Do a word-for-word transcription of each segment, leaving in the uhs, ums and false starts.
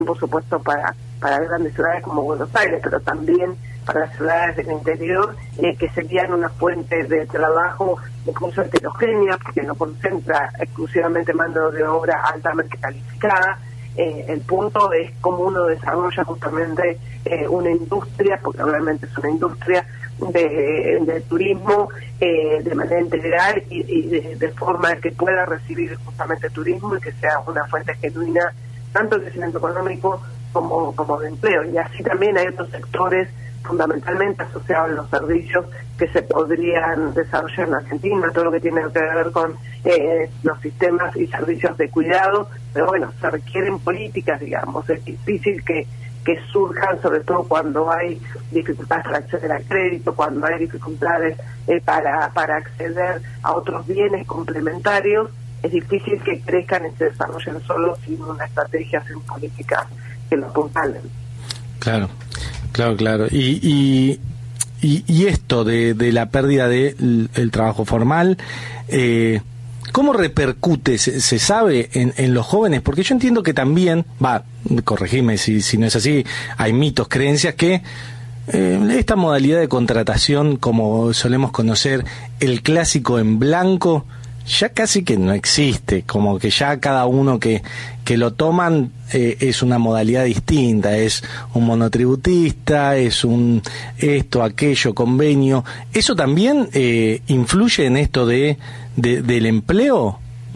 por supuesto, para, para grandes ciudades como Buenos Aires, pero también para las ciudades del interior, eh, que serían una fuente de trabajo incluso heterogénea, porque no concentra exclusivamente mano de obra altamente calificada. Eh, el punto es cómo uno desarrolla justamente eh, una industria, porque obviamente es una industria de, de turismo eh, de manera integral y, y de, de forma que pueda recibir justamente turismo y que sea una fuente genuina tanto de crecimiento económico como, como de empleo. Y así también hay otros sectores fundamentalmente asociados a los servicios que se podrían desarrollar en Argentina, todo lo que tiene que ver con eh, los sistemas y servicios de cuidado, pero bueno, se requieren políticas, digamos, es difícil que, que surjan, sobre todo cuando hay dificultades para acceder al crédito, cuando hay dificultades eh, para, para acceder a otros bienes complementarios, es difícil que crezcan y se desarrollen solo sin una estrategia, sin políticas que lo apuntalen. Claro. Claro, claro. Y, y, y, y esto de, de la pérdida del el trabajo formal, eh, ¿cómo repercute, se, se sabe, en, en los jóvenes? Porque yo entiendo que también, va, corregime si, si no es así, hay mitos, creencias que eh, esta modalidad de contratación, como solemos conocer, el clásico en blanco, ya casi que no existe, como que ya cada uno que, que lo toman eh, es una modalidad distinta, es un monotributista, es un esto, aquello, convenio. ¿Eso también eh, influye en esto de, de del empleo?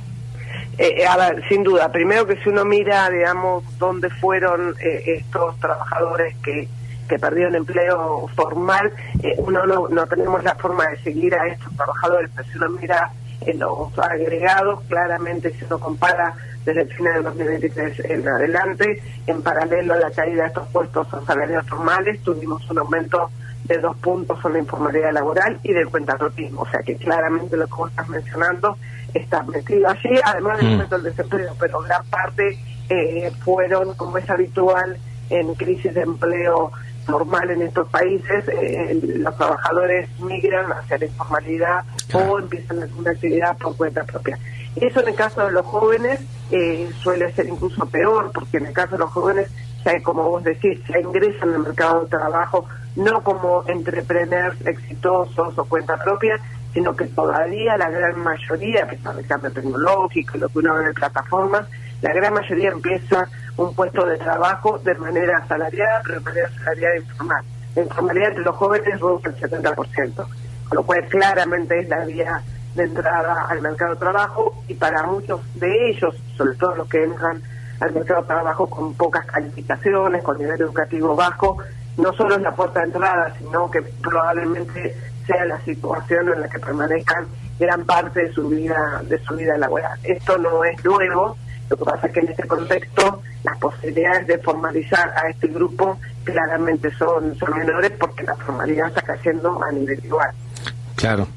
Eh, a ver, sin duda, primero que si uno mira, digamos, dónde fueron eh, estos trabajadores que que perdieron empleo formal, eh, uno no, no tenemos la forma de seguir a estos trabajadores, pero si uno mira en los agregados, claramente si uno compara desde el final del dos mil veintitrés en adelante, en paralelo a la caída de estos puestos a salarios formales, tuvimos un aumento de dos puntos en la informalidad laboral y del cuentapropismo, o sea que claramente lo que vos estás mencionando está metido allí, además del aumento del desempleo, pero gran parte eh, fueron, como es habitual en crisis de empleo formal en estos países, eh, los trabajadores migran hacia la informalidad o empiezan alguna actividad por cuenta propia. Eso en el caso de los jóvenes eh, suele ser incluso peor, porque en el caso de los jóvenes, ya como vos decís, ya ingresan al mercado de trabajo no como entrepreneurs exitosos o cuenta propia, sino que todavía la gran mayoría, a pesar del cambio tecnológico, lo que uno ve en plataformas, la gran mayoría empieza un puesto de trabajo de manera asalariada, pero de manera asalariada informal. La informalidad entre los jóvenes reduce el setenta por ciento, con lo cual claramente es la vía de entrada al mercado de trabajo, y para muchos de ellos, sobre todo los que entran al mercado de trabajo con pocas calificaciones, con nivel educativo bajo, no solo es la puerta de entrada, sino que probablemente sea la situación en la que permanezcan gran parte de su vida, de su vida laboral. Esto no es nuevo. Lo que pasa es que en este contexto las posibilidades de formalizar a este grupo claramente son, son menores, porque la formalidad está cayendo a nivel igual. Claro.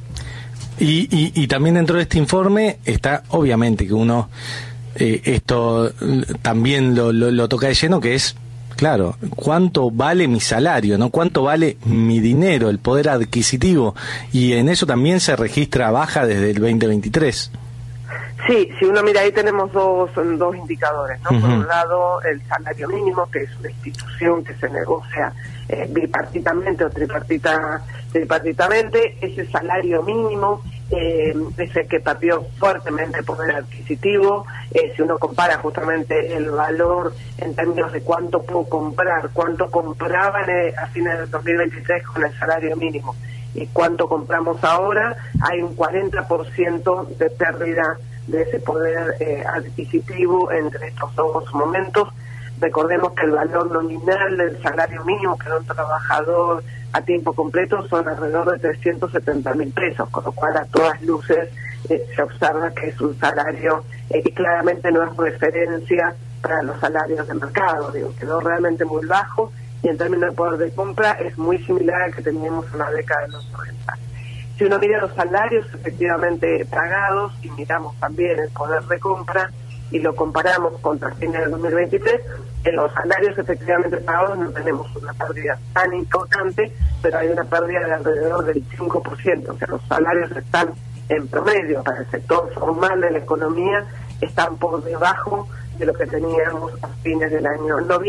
Y, y, y también dentro de este informe está, obviamente, que uno eh, esto también lo, lo, lo toca de lleno, que es, claro, cuánto vale mi salario, ¿no? Cuánto vale mi dinero, el poder adquisitivo. Y en eso también se registra baja desde el veinte veintitrés. Sí, si uno mira ahí tenemos dos, dos indicadores, ¿no? Uh-huh. Por un lado, el salario mínimo, que es una institución que se negocia eh, bipartitamente o tripartita, tripartitamente. Ese salario mínimo eh, es el que perdió fuertemente el poder adquisitivo. Eh, si uno compara justamente el valor en términos de cuánto puedo comprar, cuánto compraban eh, a fines del dos mil veintitrés con el salario mínimo y cuánto compramos ahora, hay un cuarenta por ciento de pérdida de ese poder eh, adquisitivo entre estos dos momentos. Recordemos que el valor nominal del salario mínimo que da un trabajador a tiempo completo son alrededor de trescientos setenta mil pesos, con lo cual a todas luces eh, se observa que es un salario eh, que claramente no es referencia para los salarios de mercado, digo, quedó realmente muy bajo, y en términos de poder de compra es muy similar al que teníamos en la década de los noventa. Si uno mira los salarios efectivamente pagados y miramos también el poder de compra y lo comparamos contra fines del dos mil veintitrés, en los salarios efectivamente pagados no tenemos una pérdida tan importante, pero hay una pérdida de alrededor del cinco por ciento, o sea, los salarios están en promedio para el sector formal de la economía, están por debajo de lo que teníamos a fines del año noviembre.